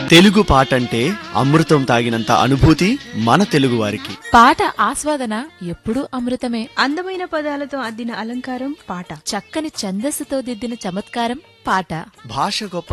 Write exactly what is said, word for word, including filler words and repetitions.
తెలుగు పాటంటే అమృతం తాగినంత అనుభూతి మన తెలుగు వారికి. పాట ఆస్వాదన ఎప్పుడూ అమృతమే. అందమైన పదాలతో అద్దిన అలంకారం పాట. చక్కని ఛందస్సుతో దిద్దిన చమత్కారం పాట. భాష గొప్ప